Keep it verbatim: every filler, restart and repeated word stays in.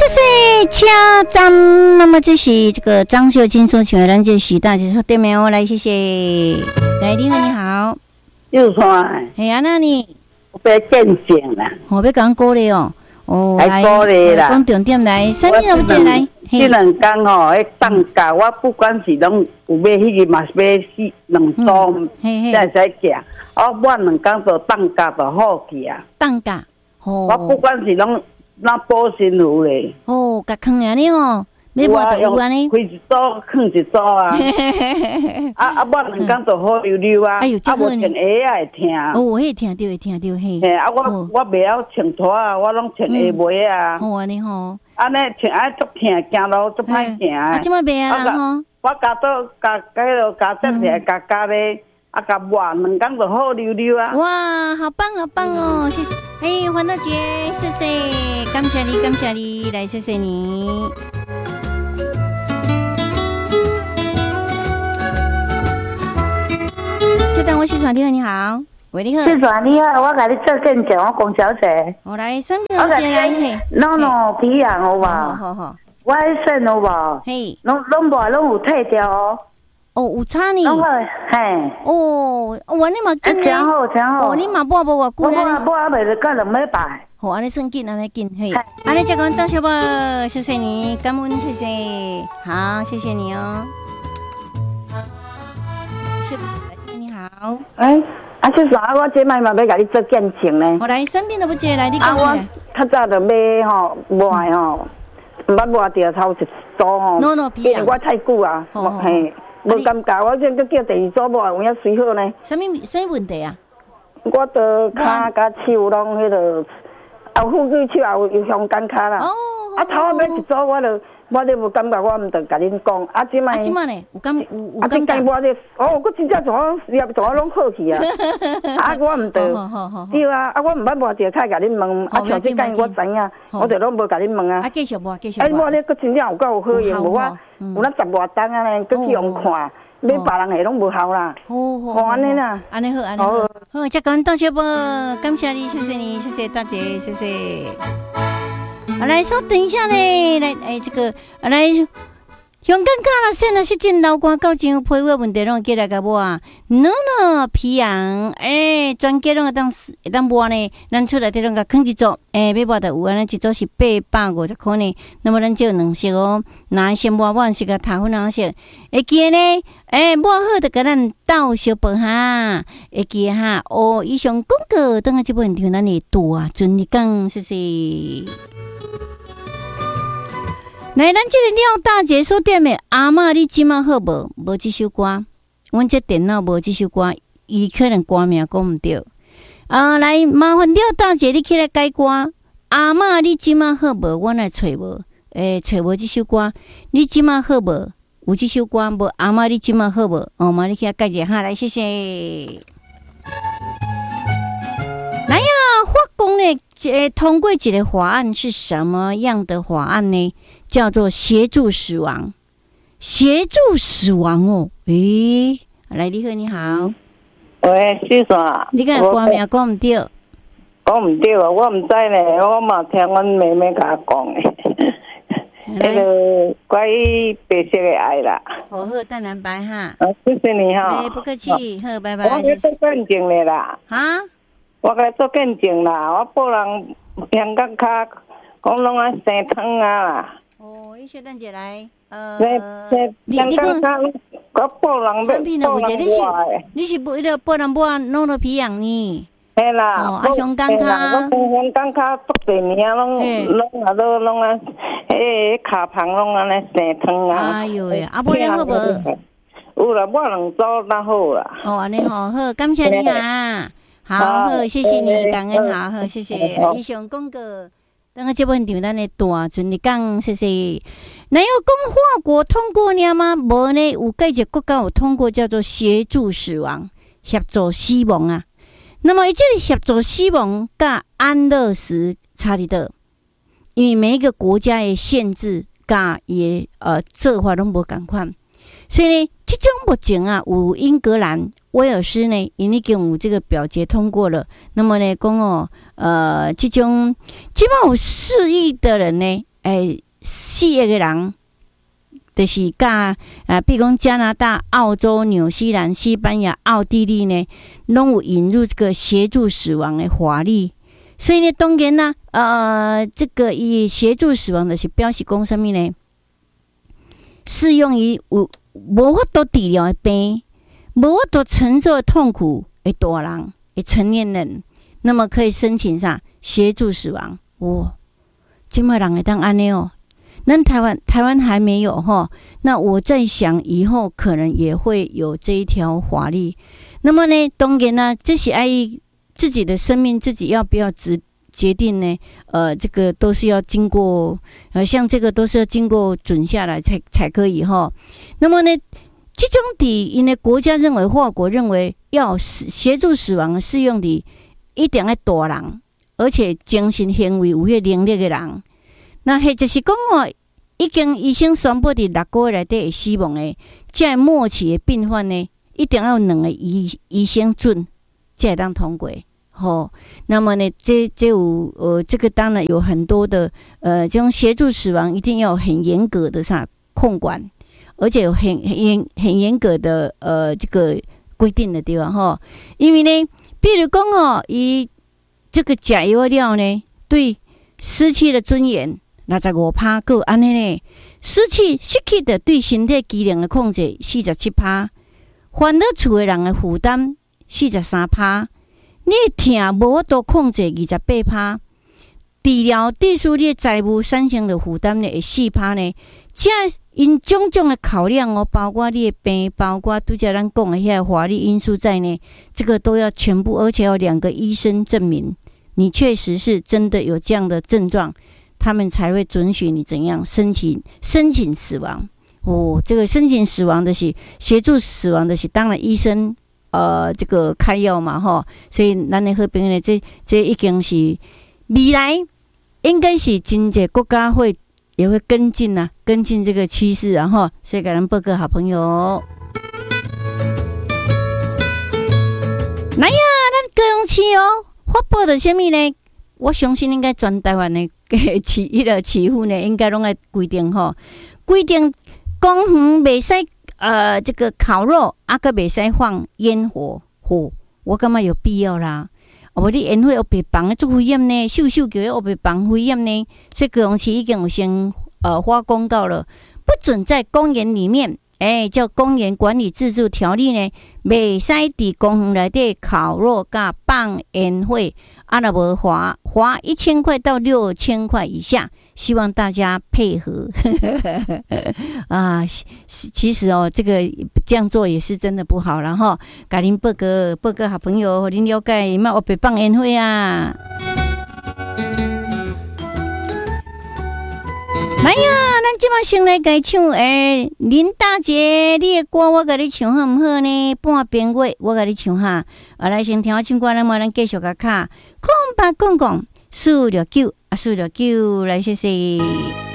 谢谢家长。那么这是这个张秀清所请的咱这许大姐说对没有？来，谢谢。来，你好，你好。 就说， 哎呀，那你我被见证啦， 我要讲鼓励哦。哦， 来鼓励啦， 讲重点来，什么都不来。 这两天吼，迄放假，我不管是拢有买迄个，嘛是买四两组，才会使食。我我两天就放假就好去啊。 放假，哦。 我不管是拢那保鲜壶咧。 哦，甲坑啊你哦，你无得有安尼。 开一组，放一组啊。啊啊！我两天就好溜溜啊。啊，无穿鞋也会疼。 哦，迄听着会听着嘿。 嘿，啊，我我袂晓穿拖啊，我拢穿鞋袜啊。 好安尼吼。 安尼穿啊足疼，行路足歹行啊！ 啊，即摆袂啊啦吼。 我加到加迄落加折起来，加加咧，啊加抹两天就好溜溜啊！ 哇，好棒好棒哦！谢谢，哎，黄大姐，谢谢，感谢你，感谢你，来谢谢你。就当我是传你好，你好。喂，你好。 是传你好，我甲你做见证，我龚小姐。 我来，什么小姐来嘿？ 拢拢皮痒有无？ 好好好。 我迄肾有无？ 嘿。 拢拢无，拢有退掉哦。 哦，有差呢。 拢好，嘿。 哦，我你嘛紧呢。 真好，真好。 哦，你嘛播无偌久咧？ 我播播袂着到两礼拜。 好，安尼算紧，安尼紧，嘿。安尼再讲到小宝，谢谢你，感恩，谢谢。好，谢谢你哦。你好。 哎。啊，就是啊，我这摆嘛要甲你做见证呢。 我来，身边都不接来，你讲。 啊，我较早就买吼抹吼，毋捌抹着头一组吼。 no no 皮啊！ 我太久啊，嘿，无感觉，我这个叫第二组抹，有影水好呢。 什么什么问题啊？ 我的骹甲手拢迄个，啊，副举手也有有香感骹啦。哦。啊，头啊买一组，我就。我咧无感觉，我毋着甲恁讲。啊，即摆， 啊，即摆呢，有感有有感觉。啊，你我咧，哦，我真正从业从拢好去啊。啊，我毋着。对啊，啊，我毋捌摸着，才甲恁问。啊，像即间我知影，我着拢无甲恁问啊。 啊，继续摸，继续摸。 啊，我咧，佫真正有够有好用，无我有咱十外档啊呢，佫去用看，买别人下拢无效啦。 好好。 哦，安尼啦。 安尼好，安尼好。好，再讲大小宝，感谢你，谢谢你，谢谢大姐，谢谢。好，来稍等一下呢，来，哎，这个来，香港卡啦，现在是真老歌，到真有配合问题，拢过来甲我啊。no no 皮羊，哎，专家拢会当会当播呢，咱出来这拢甲放一组，哎，要播的有安尼一组是八百五十块呢。那么咱就有两色哦，那先播播是个桃粉红色，会记呢，哎，播好就甲咱斗小报哈，会记哈。哦，以上广告，等下这部分听咱的大尊你讲，谢谢。来，咱这个廖大姐所点的阿嬷，你即马好无？无这首歌，阮这电脑无这首歌，伊可能歌名讲毋对。啊，来麻烦廖大姐，你起来改歌。阿嬷，你即马好无？阮来找无，诶、欸，找无这首歌。你即马好无？有这首歌无？阿嬷，你即马好无？哦，妈，你起来改一下哈，来，谢谢。来呀，法公呢？呃，通过一个法案是什么样的法案呢？叫做协助死亡，协助死亡哦。诶、欸，来，你好，你好。 喂，是啥？ 你敢歌名讲唔对？ 讲唔对啊！我唔知呢，我嘛听阮妹妹甲我讲的。那个关于白色的爱啦。 好好，淡蓝白哈。 啊，谢谢你哈。 哎，不客气，好，拜拜。 我去做见证的啦。 啊？ 我来做见证啦，我报人香港卡讲拢啊生汤啊啦。哦， 你小等者来，呃， 你你讲，我报人产品的不是，你是你是不一个报人报弄到皮痒呢？ 嘿啦， 哦，啊香港卡， 香港卡足侪年啊，拢拢啊都拢啊，迄卡旁拢安尼生汤啊。 哎呦喂，啊不然好无？ 有啦，我两组那好啦。 哦，安尼好好，感谢你啊。好好，谢谢你，感恩，好好，谢谢。以上广告，等下这本场咱的大尊你讲，谢谢。哪有讲法国通过呢吗？无呢，有几个国家有通过叫做协助死亡、协助死亡啊。那么，这个协助死亡甲安乐死差伫倒，因为每一个国家的限制甲也呃做法拢无共款，所以呢，这种目前啊，有英格兰。威尔斯呢，已经有这个表决通过了。那么呢，讲哦，呃，这种基本有四亿的人呢， 诶四亿个人，就是甲啊，比如讲加拿大、澳洲、纽西兰、西班牙、奥地利呢，拢有引入这个协助死亡的法律。所以呢，当然啦，呃，这个以协助死亡的是表示讲什么呢？适用于有无法度治疗的病、无法度承受的痛苦的大人、的成年人，那么可以申请上协助死亡。哦，现在人会当安尼哦。那台湾台湾还没有哈，那我在想以后可能也会有这一条法律。那么呢，当然呢，这是爱自己的生命自己要不要决决定呢？呃，这个都是要经过呃，像这个都是要经过准下来才才可以哈。那么呢，这种的因为国家认为法国认为要协助死亡适用的，一定要大人，而且精神行为有迄能力的人。那迄就是讲哦，已经医生宣布伫六个月内底会死亡的，这末期的病患呢，一定要有两个医医生准，才会当通过。吼、哦，那么呢，这这有呃，这个当然有很多的呃，这种协助死亡一定要有很严格的啥控管，而且有很很严很严格的呃这个规定的地方吼。因为呢，比如讲哦，伊这个食药了呢，对失去了尊严。六十五趴，够安尼呢？失去失去的对身体机能的控制四十七趴，烦恼厝的人的负担四十三趴，你的痛无法度控制二十八趴，治疗致使你的财务产生的负担呢会四趴呢。这因种种的考量哦，包括你的病，包括拄则咱讲的遐个法律因素在内，这个都要全部，而且要两个医生证明你确实是真的有这样的症状。他们才会准许你怎样申请申请死亡哦。这个申请死亡的是协助死亡的是，当然医生呃这个开药嘛哈，所以咱的和平呢，这这已经是未来应该是真济国家会也会跟进啊，跟进这个趋势啊哈。所以给咱报告好朋友，来呀，咱高雄市哦，发布的什么呢？我相信应该全台湾的市迄个市府呢，应该拢爱规定吼，规定公园袂使呃这个烤肉，啊个袂使放烟火，吼，我感觉有必要啦。啊，无你烟火黑白放的足危险呢，秀秀叫黑白放危险呢，所以高雄市已经有先呃发公告了，不准在公园里面，诶、欸，叫公园管理自治条例呢，袂使伫公园内底烤肉甲放烟火。阿拉伯罚罚一千块到六千块以下，希望大家配合啊！其实哦，这个这样做也是真的不好了哈。甲恁报告报告好朋友，恁了解，莫黑白放烟火啊！来呀，咱即马先来改唱诶，林大姐，你的歌我甲你唱好毋好呢？半边月我甲你唱哈，啊来先听我唱歌，咱么咱继续甲卡空白讲讲四六九啊，四六九来谢谢。